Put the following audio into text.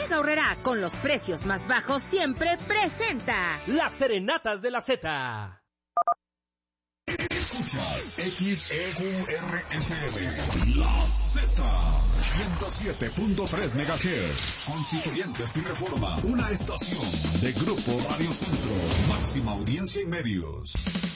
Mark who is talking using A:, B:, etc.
A: Bodega Aurrerá, con los precios más bajos siempre, presenta
B: Las Serenatas de la Z.
C: Escuchas XEQRFM, La Z, 107.3 MHz, Constituyentes y Reforma, una estación de Grupo Radio Centro, máxima audiencia y medios.